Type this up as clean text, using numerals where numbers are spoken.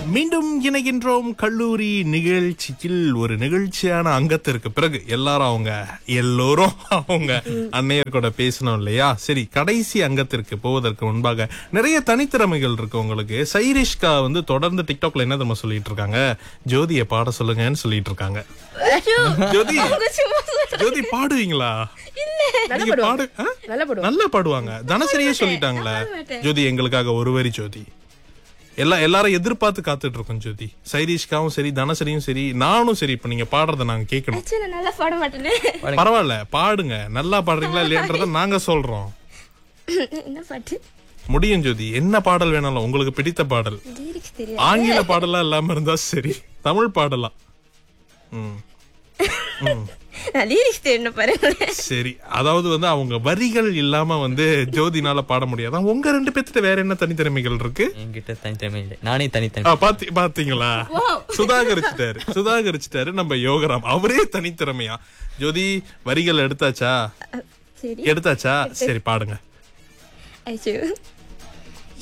மீண்டும் இணைகின்றோம் கல்லூரி நிகழ்ச்சியில். ஒரு நிகழ்ச்சியான அங்கத்திற்கு பிறகு எல்லோரும் அவங்க அன்னையர் கூட பேசணும் இல்லையா? சரி, கடைசி அங்கத்திற்கு போவதற்கு முன்பாக நிறைய தனித்திறமைகள் இருக்கு உங்களுக்கு. சைரிஷ்கா தொடர்ந்து டிக்டாக்ல என்ன தெரியுமா சொல்லிட்டு இருக்காங்க, ஜோதியை பாட சொல்லுங்கன்னு சொல்லிட்டு இருக்காங்க. ஜோதி பாடுவீங்களா? நல்லா பாடுவாங்க. தனசரியே சொல்லிட்டாங்களே ஜோதி எங்களுக்காக ஒரு வரி ஜோதி. எல்லாரும் எதிர்பார்த்து காத்துட்டு இருக்கோம் ஜோதி. சைரிஷ்காவும் சரி, தனசரியும் சரி, நானும் சரி. இப்ப நீங்க பாடுறத நாங்க கேட்கணும். பரவாயில்ல, பாடுங்க. நல்லா பாடுறீங்களா இல்லையான்றத நாங்க சொல்றோம். முடியும் ஜோதி. என்ன பாடல் வேணாலும், உங்களுக்கு பிடித்த பாடல். ஆங்கில பாடலாம் இல்லாம இருந்தா சரி, தமிழ் பாடலாம். சரி, அதாவது அவங்க வரிகள் இல்லாம ஜோதினால பாட முடியாது. உங்க ரெண்டு பேர்த்திட்ட வேற என்ன தனித்திறமைகள் இருக்கு? என்கிட்ட தனித்திறமை இல்லை, நானே தனித்திறமை. பாத்தீங்களா? சுதாகரிச்சுட்டாரு நம்ம யோகராம். அவரே தனித்திறமையா? ஜோதி வரிகள் எடுத்தாச்சா? சரி பாடுங்க.